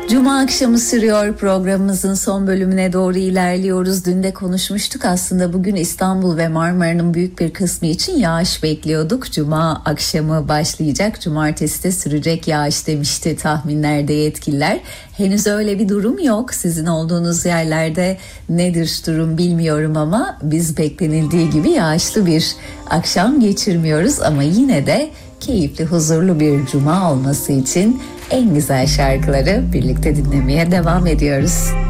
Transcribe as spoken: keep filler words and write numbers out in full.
Cuma akşamı sürüyor, programımızın son bölümüne doğru ilerliyoruz. Dün de konuşmuştuk aslında, bugün İstanbul ve Marmara'nın büyük bir kısmı için yağış bekliyorduk. Cuma akşamı başlayacak, cumartesi de sürecek yağış demişti tahminlerde yetkililer. Henüz öyle bir durum yok. Sizin olduğunuz yerlerde nedir durum bilmiyorum ama biz beklenildiği gibi yağışlı bir akşam geçirmiyoruz. Ama yine de keyifli, huzurlu bir cuma olması için en güzel şarkıları birlikte dinlemeye devam ediyoruz.